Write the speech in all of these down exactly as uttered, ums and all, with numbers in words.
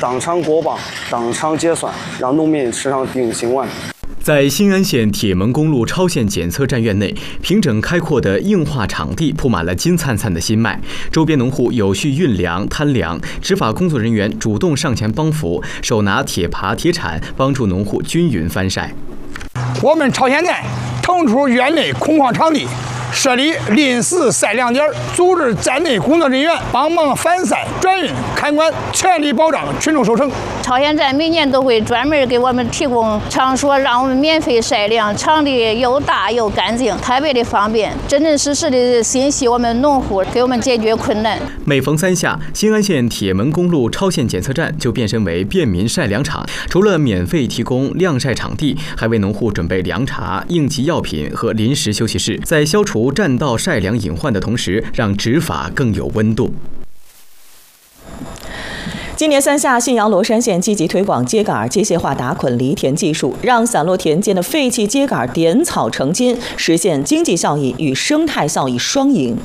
当场过磅、当场结算，让农民吃上定心丸。 在新安县铁门公路超限检测站院内，平整开阔的硬化场地铺满了金灿灿的新麦，周边农户有序运粮、摊粮，执法工作人员主动上前帮扶，手拿铁耙、铁铲，帮助农户均匀翻晒。 我们超限站腾出院内空旷场地，设立临时晒粮点，组织站内工作人员帮忙翻晒、转运、看管，全力保障群众收成。 超限站每年都会专门给我们提供场所，让我们免费晒粮，场地又大又干净，特别的方便，真真实实的心系我们农户，给我们解决困难。 每逢三下，新安县铁门公路超限检测站就变身为便民晒粮场。除了免费提供晾晒场地，还为农户准备凉茶、应急药品和临时休息室，在消除占道晒粮隐患的同时，让执法更有温度。 今年三下，信阳罗山县积极推广秸秆机械化打捆犁田技术，让散落田间的废弃秸秆点草成金，实现经济效益与生态效益双赢。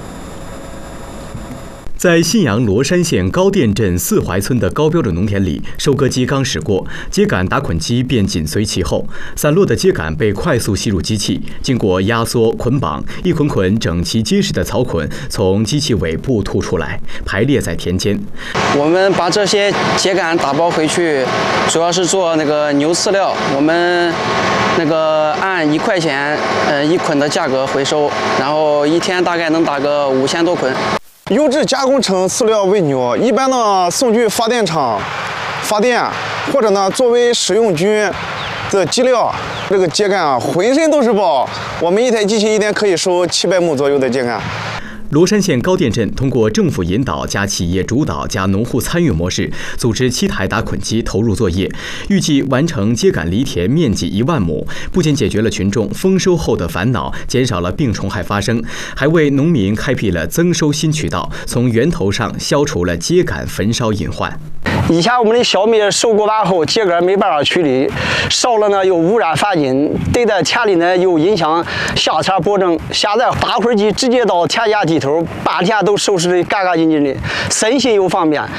在信阳罗山县高店镇四槐村的高标准农田里，收割机刚驶过，秸秆打捆机便紧随其后。散落的秸秆被快速吸入机器，经过压缩捆绑，一捆捆整齐结实的草捆从机器尾部凸出来，排列在田间。 我们把这些秸秆打包回去，主要是做那个牛饲料。我们那个按一块钱呃一捆的价格回收，然后一天大概能打个五千多捆。 优质加工成饲料喂牛，一般呢送去发电厂发电，或者呢作为食用菌的鸡料。这个秸秆啊，浑身都是宝，我们一台机器一天可以收七百亩左右的秸秆。 罗山县高店镇通过政府引导加企业主导加农户参与模式，组织七台打捆机投入作业，预计完成秸秆犁田面积一万亩，不仅解决了群众丰收后的烦恼，减少了病虫害发生，还为农民开辟了增收新渠道，从源头上消除了秸秆焚烧隐患。 以前我们的小麦收过完后，秸秆没办法处理，烧了呢又污染环境，对待田里呢又影响下田播种。现在打捆机直接到田间地头，半天都收拾得干干净净的，省心又方便。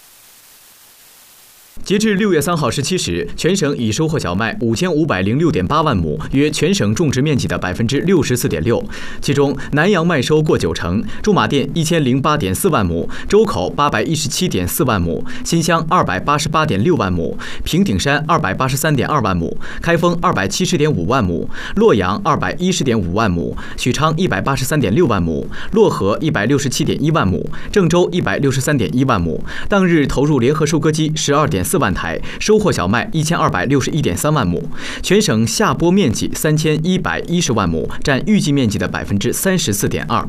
截至六月三号十七时，全省已收获小麦五千五百零六点八万亩，约全省种植面积的百分之六十四点六。其中，南阳麦收过九成，驻马店一千零八点四万亩，周口八百一十七点四万亩，新乡二百八十八点六万亩，平顶山二百八十三点二万亩，开封二百七十点五万亩，洛阳二百一十点五万亩，许昌一百八十三点六万亩，漯河一百六十七点一万亩，郑州一百六十三点一万亩。当日投入联合收割机十二点四万台，收获小麦一千二百六十一点三万亩，全省下播面积三千一百一十万亩，占预计面积的百分之三十四点二。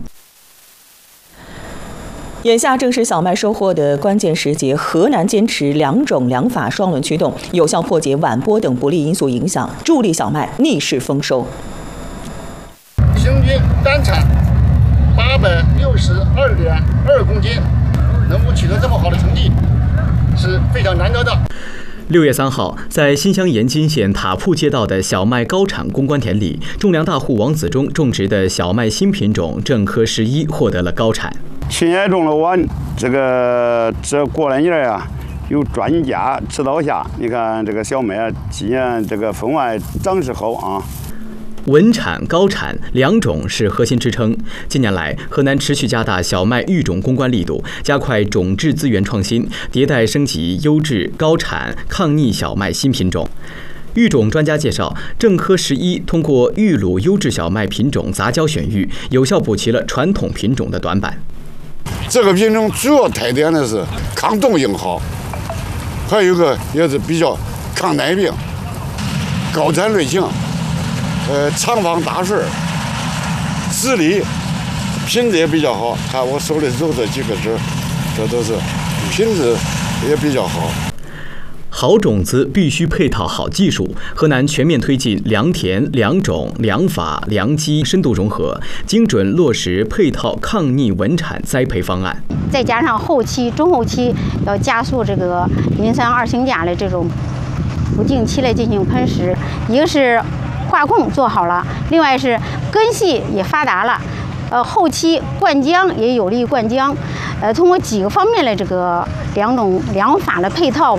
眼下正是小麦收获的关键时节，河南坚持两种两法双轮驱动，有效破解晚播等不利因素影响，助力小麦逆势丰收。 平均单产八百六十二点二公斤，能够取得这么好的成绩，是非常难得的。 六月三号，在新乡延津县塔铺街道的小麦高产攻关田里，种粮大户王子忠种植的小麦新品种正科十一获得了高产。 去年种了我这个这过了年呀，有专家指导下，你看这个小麦啊，今年这个风外长势好啊。 稳产高产两种是核心支撑。近年来，河南持续加大小麦育种攻关力度，加快种质资源创新，迭代升级优质高产抗逆小麦新品种。育种专家介绍，正科十一通过育鲁优质小麦品种杂交选育，有效补齐了传统品种的短板。 这个品种主要特点的是抗冻性好，还有一个也是比较抗耐病、高产类型。呃，长放大穗，质力、品质也比较好。看我手里揉这几个枝，这都是品质也比较好。 好种子必须配套好技术。河南全面推进良田、良种、良法、良机深度融合，精准落实配套抗逆稳产栽培方案。 再加上后期、中后期要加速这个磷酸二氢钾的这种不定期来进行喷施，一个是化控做好了，另外是根系也发达了，呃，后期灌浆也有利于灌浆，呃，通过几个方面的这个两种两法的配套，